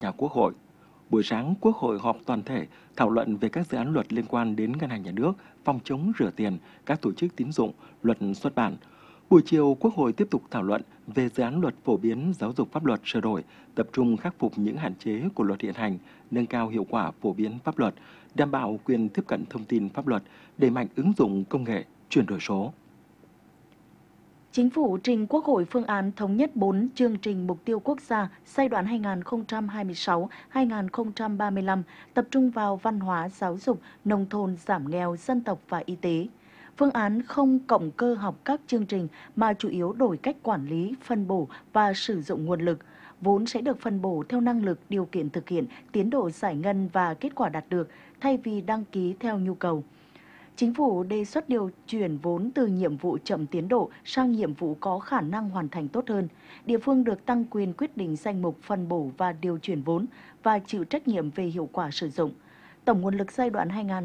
nhà Quốc hội. Buổi sáng, Quốc hội họp toàn thể thảo luận về các dự án luật liên quan đến ngân hàng nhà nước, phòng chống rửa tiền, các tổ chức tín dụng, luật xuất bản. Buổi chiều, Quốc hội tiếp tục thảo luận về dự án luật phổ biến giáo dục pháp luật sửa đổi, tập trung khắc phục những hạn chế của luật hiện hành, nâng cao hiệu quả phổ biến pháp luật, đảm bảo quyền tiếp cận thông tin pháp luật, đẩy mạnh ứng dụng công nghệ, chuyển đổi số. Chính phủ trình Quốc hội phương án thống nhất 4 chương trình mục tiêu quốc gia giai đoạn 2026-2035, tập trung vào văn hóa, giáo dục, nông thôn, giảm nghèo, dân tộc và y tế. Phương án không cộng cơ học các chương trình mà chủ yếu đổi cách quản lý, phân bổ và sử dụng nguồn lực. Vốn sẽ được phân bổ theo năng lực, điều kiện thực hiện, tiến độ giải ngân và kết quả đạt được, thay vì đăng ký theo nhu cầu. Chính phủ đề xuất điều chuyển vốn từ nhiệm vụ chậm tiến độ sang nhiệm vụ có khả năng hoàn thành tốt hơn. Địa phương được tăng quyền quyết định danh mục phân bổ và điều chuyển vốn và chịu trách nhiệm về hiệu quả sử dụng. Tổng nguồn lực giai đoạn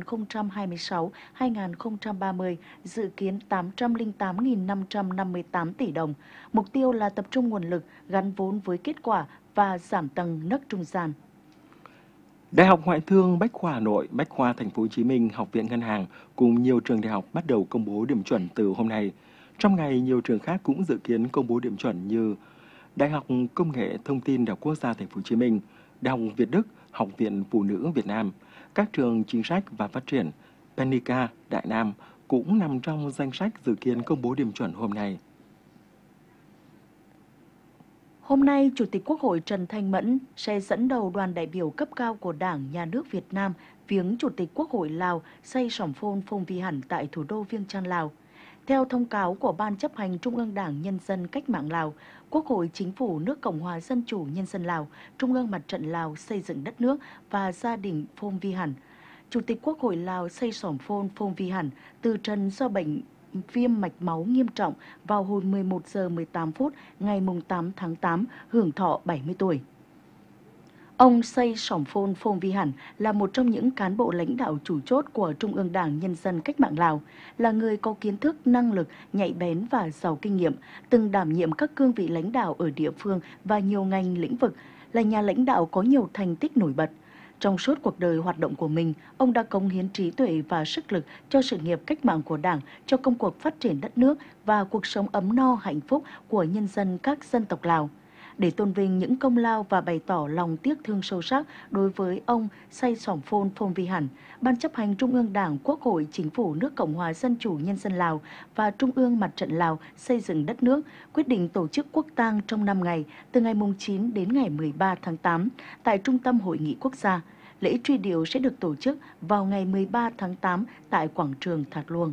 2026-2030 dự kiến 808.558 tỷ đồng. Mục tiêu là tập trung nguồn lực gắn vốn với kết quả và giảm tầng nấc trung gian. Đại học Ngoại thương Bách khoa Hà Nội, Bách khoa Thành phố Hồ Chí Minh, Học viện Ngân hàng cùng nhiều trường đại học bắt đầu công bố điểm chuẩn từ hôm nay. Trong ngày, nhiều trường khác cũng dự kiến công bố điểm chuẩn như Đại học Công nghệ Thông tin Đại học Quốc gia Thành phố Hồ Chí Minh, Đại học Việt Đức, Học viện Phụ nữ Việt Nam, các trường chính sách và phát triển, Penica, Đại Nam cũng nằm trong danh sách dự kiến công bố điểm chuẩn hôm nay. Hôm nay, Chủ tịch Quốc hội Trần Thanh Mẫn sẽ dẫn đầu đoàn đại biểu cấp cao của Đảng, Nhà nước Việt Nam viếng Chủ tịch Quốc hội Lào Say Sỏm Phon Vi Hẳn tại thủ đô Viêng Chăn, Lào. Theo thông cáo của Ban chấp hành Trung ương Đảng Nhân dân Cách mạng Lào, Quốc hội Chính phủ nước Cộng hòa Dân chủ Nhân dân Lào, Trung ương Mặt trận Lào xây dựng đất nước và gia đình Phon Vi Hẳn. Chủ tịch Quốc hội Lào Say Sỏm Phon Vi Hẳn từ trần do bệnh viêm mạch máu nghiêm trọng vào hồi 11 giờ 18 phút ngày 8 tháng 8, hưởng thọ 70 tuổi. Ông Say Sỏm Phon Vi Hẳn là một trong những cán bộ lãnh đạo chủ chốt của Trung ương Đảng Nhân dân Cách mạng Lào, là người có kiến thức, năng lực, nhạy bén và giàu kinh nghiệm, từng đảm nhiệm các cương vị lãnh đạo ở địa phương và nhiều ngành lĩnh vực, là nhà lãnh đạo có nhiều thành tích nổi bật. Trong suốt cuộc đời hoạt động của mình, ông đã cống hiến trí tuệ và sức lực cho sự nghiệp cách mạng của Đảng, cho công cuộc phát triển đất nước và cuộc sống ấm no hạnh phúc của nhân dân các dân tộc Lào. Để tôn vinh những công lao và bày tỏ lòng tiếc thương sâu sắc đối với ông Say Sỏm Phon Vi Hẳn, Ban chấp hành Trung ương Đảng, Quốc hội, Chính phủ nước Cộng hòa Dân chủ Nhân dân Lào và Trung ương Mặt trận Lào xây dựng đất nước quyết định tổ chức quốc tang trong 5 ngày, từ ngày 9 đến ngày 13 tháng 8, tại Trung tâm Hội nghị Quốc gia. Lễ truy điệu sẽ được tổ chức vào ngày 13 tháng 8 tại quảng trường Thạc Luông.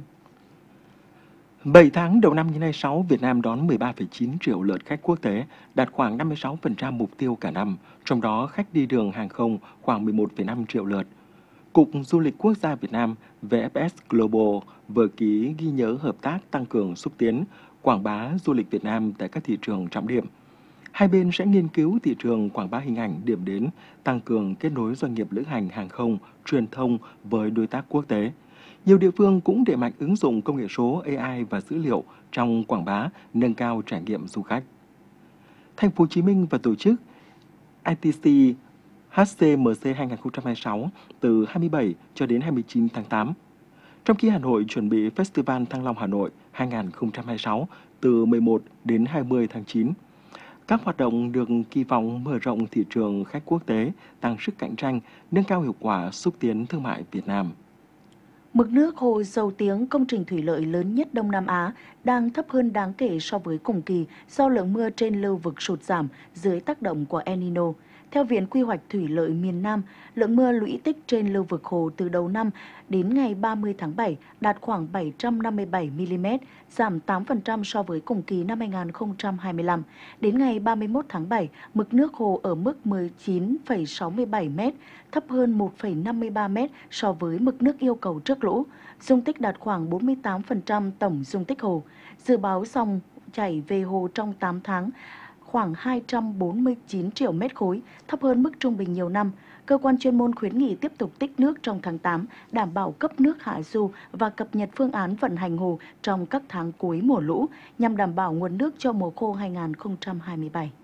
7 tháng đầu năm 2026, Việt Nam đón 13,9 triệu lượt khách quốc tế, đạt khoảng 56% mục tiêu cả năm, trong đó khách đi đường hàng không khoảng 11,5 triệu lượt. Cục Du lịch Quốc gia Việt Nam VFS Global vừa ký ghi nhớ hợp tác tăng cường xúc tiến, quảng bá du lịch Việt Nam tại các thị trường trọng điểm. Hai bên sẽ nghiên cứu thị trường quảng bá hình ảnh điểm đến, tăng cường kết nối doanh nghiệp lữ hành hàng không, truyền thông với đối tác quốc tế. Nhiều địa phương cũng đẩy mạnh ứng dụng công nghệ số, AI và dữ liệu trong quảng bá, nâng cao trải nghiệm du khách. Thành phố Hồ Chí Minh và tổ chức ITC HCMC 2026 từ 27 cho đến 29 tháng 8. Trong khi Hà Nội chuẩn bị Festival Thăng Long Hà Nội 2026 từ 11 đến 20 tháng 9. Các hoạt động được kỳ vọng mở rộng thị trường khách quốc tế, tăng sức cạnh tranh, nâng cao hiệu quả xúc tiến thương mại Việt Nam. Mực nước hồ Dầu Tiếng, công trình thủy lợi lớn nhất Đông Nam Á, đang thấp hơn đáng kể so với cùng kỳ do lượng mưa trên lưu vực sụt giảm dưới tác động của El Nino. Theo Viện Quy hoạch Thủy lợi miền Nam, lượng mưa lũy tích trên lưu vực hồ từ đầu năm đến ngày 30 tháng 7 đạt khoảng 757 mm, giảm 8% so với cùng kỳ năm 2025. Đến ngày 31 tháng 7, mực nước hồ ở mức 19,67 m, thấp hơn 1,53 m so với mực nước yêu cầu trước lũ. Dung tích đạt khoảng 48% tổng dung tích hồ. Dự báo dòng chảy về hồ trong 8 tháng khoảng 249 triệu mét khối, thấp hơn mức trung bình nhiều năm. Cơ quan chuyên môn khuyến nghị tiếp tục tích nước trong tháng 8, đảm bảo cấp nước hạ du và cập nhật phương án vận hành hồ trong các tháng cuối mùa lũ nhằm đảm bảo nguồn nước cho mùa khô 2027.